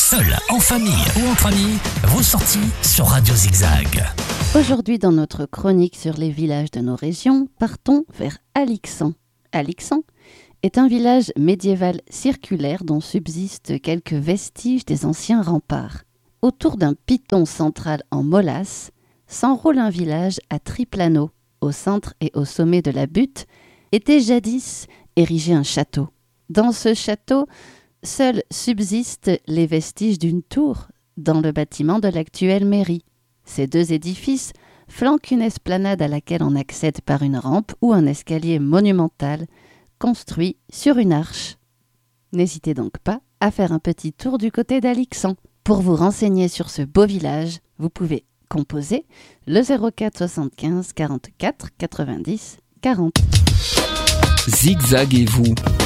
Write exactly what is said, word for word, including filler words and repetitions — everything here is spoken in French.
Seul, en famille ou entre amis, vos sorties sur Radio Zigzag. Aujourd'hui, dans notre chronique sur les villages de nos régions, partons vers Alixan. Alixan est un village médiéval circulaire dont subsistent quelques vestiges des anciens remparts. Autour d'un piton central en molasse, s'enroule un village à triple anneau. Au centre et au sommet de la butte était jadis érigé un château. Dans ce château, seuls subsistent les vestiges d'une tour dans le bâtiment de l'actuelle mairie. Ces deux édifices flanquent une esplanade à laquelle on accède par une rampe ou un escalier monumental construit sur une arche. N'hésitez donc pas à faire un petit tour du côté d'Alixan. Pour vous renseigner sur ce beau village, vous pouvez composer le zéro quatre soixante-quinze quarante-quatre quatre-vingt-dix quarante. Zigzag et vous,